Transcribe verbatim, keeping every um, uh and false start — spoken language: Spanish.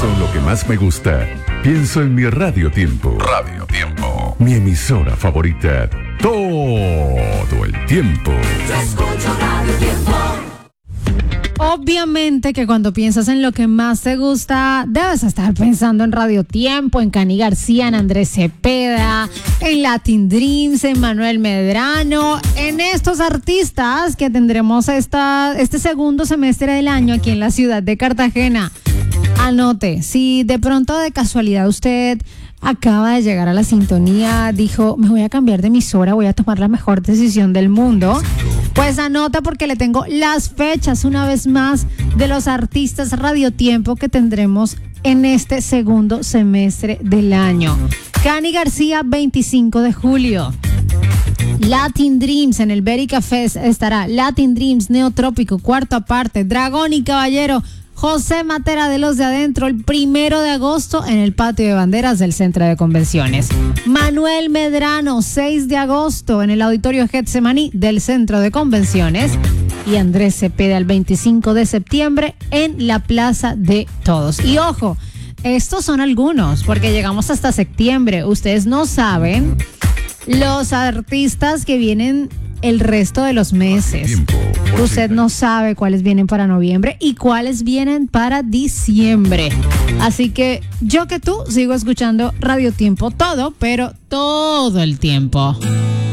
pienso en lo que más me gusta, pienso en mi Radio Tiempo. Radio Tiempo. Mi emisora favorita. Todo el tiempo. Yo escucho Radio Tiempo. Obviamente que cuando piensas en lo que más te gusta, debes estar pensando en Radio Tiempo, en Cani García, en Andrés Cepeda, en Latin Dreams, en Manuel Medrano, en estos artistas que tendremos esta, este segundo semestre del año aquí en la ciudad de Cartagena. Anote, si de pronto de casualidad usted acaba de llegar a la sintonía, dijo, me voy a cambiar de emisora, voy a tomar la mejor decisión del mundo, pues anota porque le tengo las fechas una vez más de los artistas Radio Tiempo que tendremos en este segundo semestre del año. Cani García, veinticinco de julio. Latin Dreams en el Berica Fest estará Latin Dreams, Neotrópico, cuarta parte, Dragón y Caballero, José Matera de los de Adentro, el primero de agosto en el patio de banderas del Centro de Convenciones. Manuel Medrano, seis de agosto en el Auditorio Getsemaní del Centro de Convenciones. Y Andrés Cepeda el veinticinco de septiembre en la Plaza de Todos. Y ojo, estos son algunos, porque llegamos hasta septiembre. Ustedes no saben los artistas que vienen el resto de los meses. Usted no sabe cuáles vienen para noviembre y cuáles vienen para diciembre. Así que yo que tú sigo escuchando Radio Tiempo todo, pero todo el tiempo.